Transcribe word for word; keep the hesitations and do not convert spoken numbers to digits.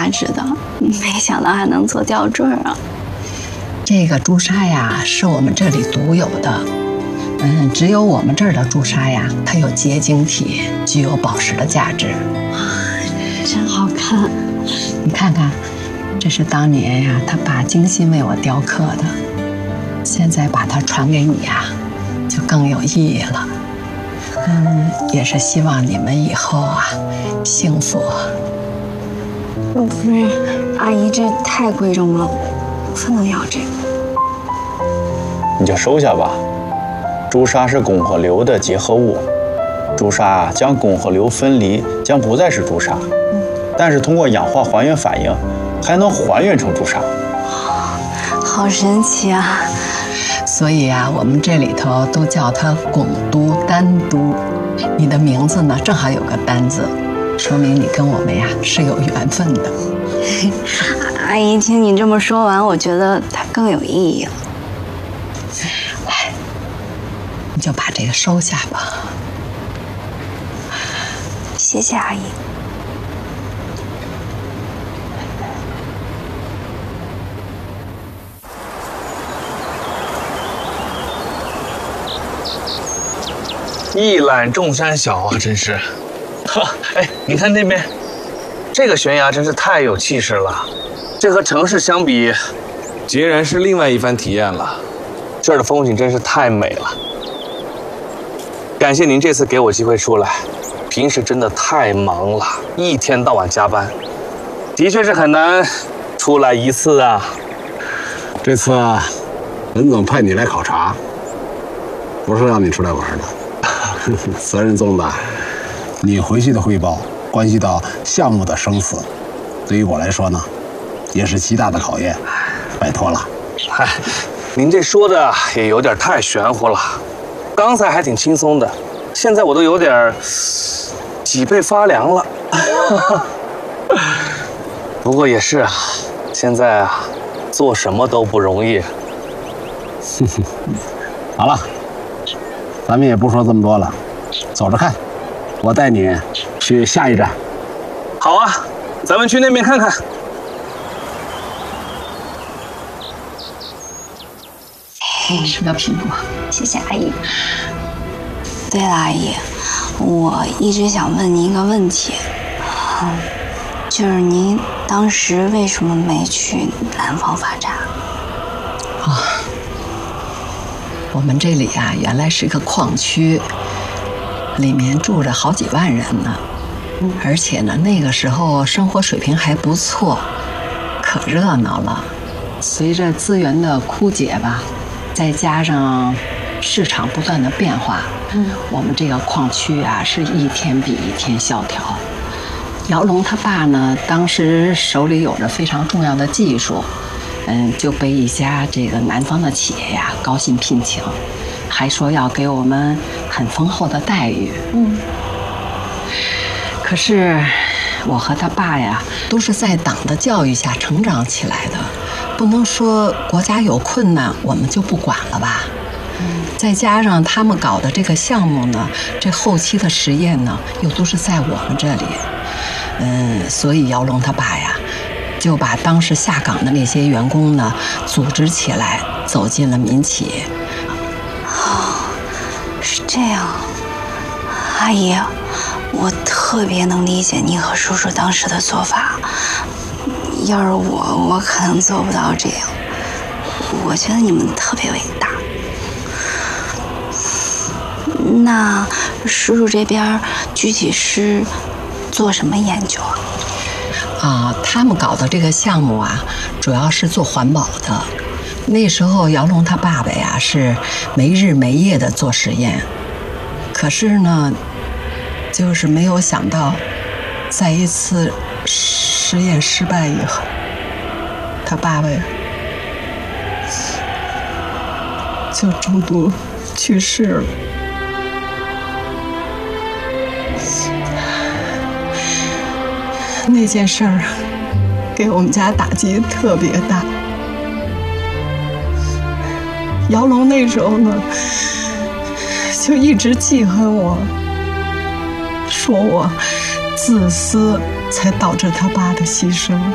价值的，没想到还能做吊坠啊！ 这个朱砂呀，是我们这里独有的，嗯，只有我们这儿的朱砂呀，它有结晶体，具有宝石的价值。 哇，真好看！ 你看看，这是当年呀，他爸精心为我雕刻的，现在把它传给你呀，就更有意义了。嗯，也是希望你们以后啊，幸福。 不是，阿姨，这太贵重了，不能要这个。 你就收下吧。朱砂是汞和硫的结合物，朱砂将汞和硫分离，将不再是朱砂。嗯、但是通过氧化还原反应，还能还原成朱砂。 好神奇啊！ 所以啊，我们这里头都叫它汞都丹都。你的名字呢，正好有个丹字，说明你跟我们呀是有缘分的。 阿姨，听你这么说完，我觉得它更有意义了。 来，你就把这个收下吧。 谢谢阿姨。 一览众山小啊，真是。呵，哎，你看那边，这个悬崖真是太有气势了。这和城市相比，截然是另外一番体验了。这儿的风景真是太美了。感谢您这次给我机会出来，平时真的太忙了，一天到晚加班，的确是很难出来一次啊。 这次啊，文总派你来考察，不是让你出来玩的。责任重大，你回去的汇报关系到项目的生死，对于我来说呢，也是极大的考验。拜托了。 嗨，您这说的也有点太玄乎了。刚才还挺轻松的，现在我都有点脊背发凉了。不过也是啊，现在啊，做什么都不容易。 好了。咱们也不说这么多了，走着看，我带你去下一站。 好啊，咱们去那边看看。 吃个苹果， 谢谢阿姨。对了，阿姨，我一直想问您一个问题，就是您当时为什么没去南方发展？ 啊。我们这里啊，原来是个矿区，里面住着好几万人呢，而且呢，那个时候生活水平还不错，可热闹了。随着资源的枯竭吧，再加上市场不断的变化，嗯，我们这个矿区啊，是一天比一天萧条。姚龙他爸呢，当时手里有着非常重要的技术。嗯，就被一家这个南方的企业呀高薪聘请，还说要给我们很丰厚的待遇。嗯，可是我和他爸呀都是在党的教育下成长起来的，不能说国家有困难我们就不管了吧。嗯，再加上他们搞的这个项目呢，这后期的实验呢又都是在我们这里。嗯，所以姚龙他爸呀。就把当时下岗的那些员工呢组织起来，走进了民企。 哦，是这样，阿姨，我特别能理解您和叔叔当时的做法。要是我，我可能做不到这样。我觉得你们特别伟大。那叔叔这边具体是做什么研究啊？ 啊，他们搞的这个项目啊，主要是做环保的。那时候姚龙他爸爸呀是没日没夜的做实验，可是呢，就是没有想到，在一次实验失败以后，他爸爸呀就中毒去世了。那件事儿给我们家打击特别大。姚龙那时候呢，就一直记恨我，说我自私，才导致他爸的牺牲。